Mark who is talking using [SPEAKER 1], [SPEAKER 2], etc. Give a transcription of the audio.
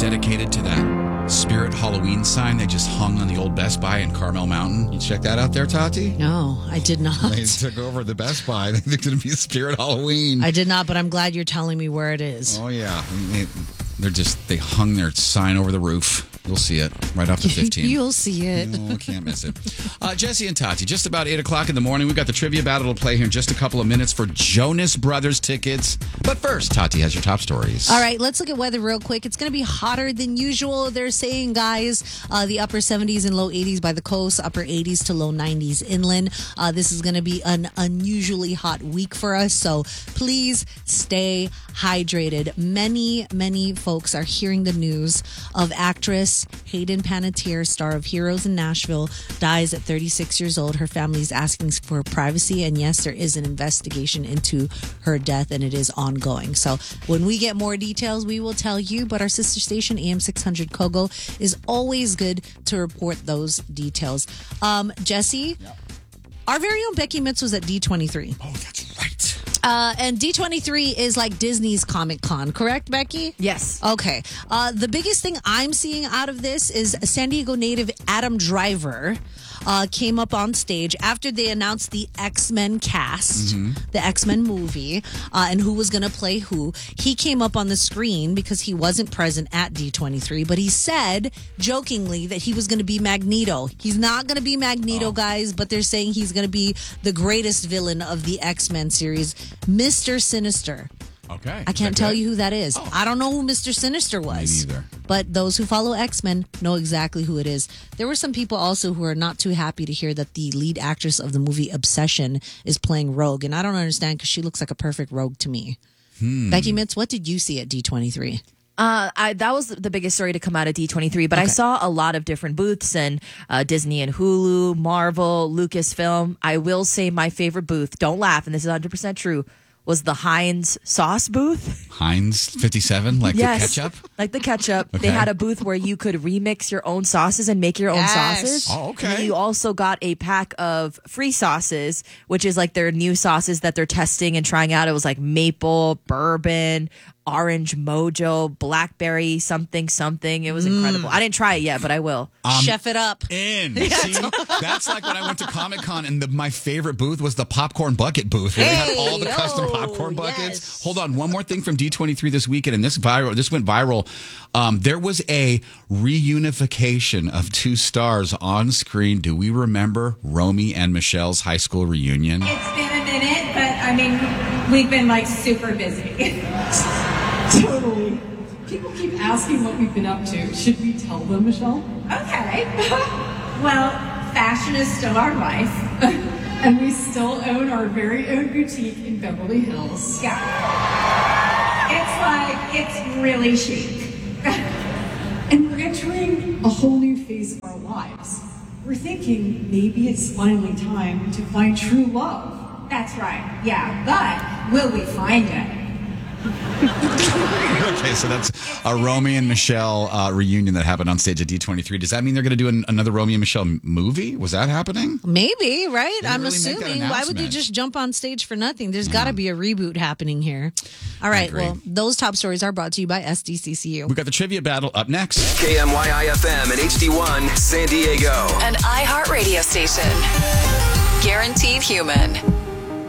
[SPEAKER 1] dedicated to that Spirit Halloween sign they just hung on the old Best Buy in Carmel Mountain. You check that out there, Tati?
[SPEAKER 2] No, I did not.
[SPEAKER 1] They took over the Best Buy. They think it's going to be Spirit Halloween.
[SPEAKER 2] I did not, but I'm glad you're telling me where it is.
[SPEAKER 1] Oh, yeah. They hung their sign over the roof. You'll see it right off the 15.
[SPEAKER 2] You'll see it.
[SPEAKER 1] No, can't miss it. Jesse and Tati, just about 8 o'clock in the morning. We've got the trivia battle to play here in just a couple of minutes for Jonas Brothers tickets. But first, Tati has your top stories.
[SPEAKER 2] All right, let's look at weather real quick. It's going to be hotter than usual. They're saying, guys, the upper 70s and low 80s by the coast, upper 80s to low 90s inland. This is going to be an unusually hot week for us, so please stay hydrated. Many folks are hearing the news of actress Hayden Panettiere, star of Heroes in Nashville, dies at 36 years old. Her family is asking for privacy, and yes, there is an investigation into her death, and it is ongoing. So when we get more details, we will tell you, but our sister station, AM 600 Kogo, is always good to report those details. Jesse, our very own Becky Mitz was at D23.
[SPEAKER 1] Oh, that's right.
[SPEAKER 2] And D23 is like Disney's Comic Con, correct, Becky?
[SPEAKER 3] Yes.
[SPEAKER 2] Okay. The biggest thing I'm seeing out of this is San Diego native Adam Driver came up on stage after they announced the X-Men cast, the X-Men movie, and who was going to play who. He came up on the screen because he wasn't present at D23, but he said jokingly that he was going to be Magneto. He's not going to be Magneto, guys, but they're saying he's going to be the greatest villain of the X-Men series, Mr. Sinister.
[SPEAKER 1] Okay.
[SPEAKER 2] I can't tell you who that is. I don't know who Mr. Sinister was.
[SPEAKER 1] Me neither.
[SPEAKER 2] But those who follow X-Men know exactly who it is. There were some people also who are not too happy to hear that the lead actress of the movie Obsession is playing Rogue. And I don't understand because she looks like a perfect Rogue to me. Becky Mitz, what did you see at D23?
[SPEAKER 3] That was the biggest story to come out of D23, but I saw a lot of different booths and Disney and Hulu, Marvel, Lucasfilm. I will say my favorite booth, don't laugh, and this is 100% true, was the Heinz sauce booth.
[SPEAKER 1] Heinz 57, like the ketchup?
[SPEAKER 3] Like the ketchup.
[SPEAKER 1] Okay.
[SPEAKER 3] They had a booth where you could remix your own sauces and make your own sauces.
[SPEAKER 1] Oh, okay.
[SPEAKER 3] And then you also got a pack of free sauces, which is like their new sauces that they're testing and trying out. It was like maple, bourbon, orange mojo, blackberry, something. It was incredible. I didn't try it yet, but I will.
[SPEAKER 2] Chef it up.
[SPEAKER 1] See, that's like when I went to Comic Con and my favorite booth was the popcorn bucket booth where they had all the custom popcorn buckets.
[SPEAKER 2] Yes.
[SPEAKER 1] Hold on, one more thing from D23 this weekend, and this went viral. There was a reunification of two stars on screen. Do we remember Romy and Michelle's high school reunion?
[SPEAKER 4] It's been a minute, but I mean, we've been like super busy.
[SPEAKER 5] Totally. People keep asking what we've been up to. Should we tell them, Michelle?
[SPEAKER 4] Okay. Well, fashion is still our life.
[SPEAKER 5] And we still own our very own boutique in Beverly Hills.
[SPEAKER 4] Yeah. It's really chic.
[SPEAKER 5] And we're entering a whole new phase of our lives. We're thinking maybe it's finally time to find true love.
[SPEAKER 4] That's right. Yeah, but will we find it?
[SPEAKER 1] Okay, so that's a Romy and Michelle reunion that happened on stage at D23. Does that mean they're going to do another Romy and Michelle movie? Was that happening?
[SPEAKER 2] Maybe, right?
[SPEAKER 1] They
[SPEAKER 2] I'm
[SPEAKER 1] really make that
[SPEAKER 2] assuming. Why would they
[SPEAKER 1] announcement.
[SPEAKER 2] just jump on stage for nothing? There's got to be a reboot happening here. All right,
[SPEAKER 1] agree.
[SPEAKER 2] well, those top stories are brought to you by SDCCU.
[SPEAKER 1] We got the trivia battle up next.
[SPEAKER 6] KMYI FM and HD1 San Diego.
[SPEAKER 7] An iHeart radio station. Guaranteed human.